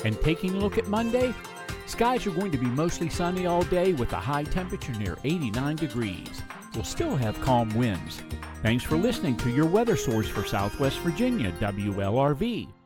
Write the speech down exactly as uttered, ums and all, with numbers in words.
And taking a look at Monday, skies are going to be mostly sunny all day with a high temperature near eighty-nine degrees. We'll still have calm winds. Thanks for listening to your weather source for Southwest Virginia, W L R V.